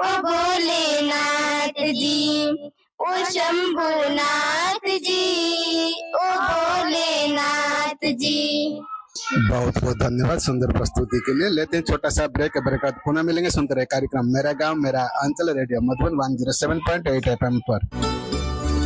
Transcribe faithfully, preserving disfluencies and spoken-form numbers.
ओ भोलेनाथ जी, ओ शंभुनाथ जी, ओ भोलेनाथ जी। बहुत बहुत धन्यवाद सुंदर प्रस्तुति के लिए। लेते हैं छोटा सा ब्रेक, ब्रेक बाद पुनः मिलेंगे। सुनते रहे कार्यक्रम मेरा गांव मेरा अंचल, radio Madhuban one zero seven point at F M पर।